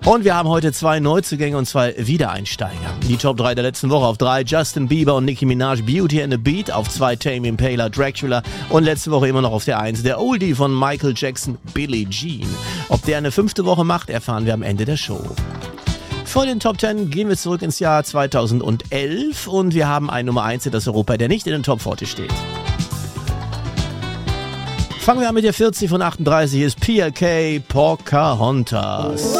Und wir haben heute 2 Neuzugänge und 2 Wiedereinsteiger. Die Top 3 der letzten Woche: auf 3 Justin Bieber und Nicki Minaj, Beauty and the Beat, auf 2 Tame Impala, Dracula und letzte Woche immer noch auf der 1 der Oldie von Michael Jackson, Billie Jean. Ob der eine 5. Woche macht, erfahren wir am Ende der Show. Vor den Top 10 gehen wir zurück ins Jahr 2011 und wir haben einen Nummer 1 aus Europa, der nicht in den Top 40 steht. Fangen wir an mit der 40 von 38, ist PLK, Pocahontas.